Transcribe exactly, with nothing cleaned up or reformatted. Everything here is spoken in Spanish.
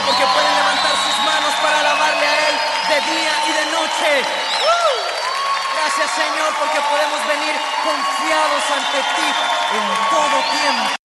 porque pueden levantar sus manos para alabarle a Él de día y de noche. ¡Uh! Gracias, Señor, porque podemos venir confiados ante ti en todo tiempo.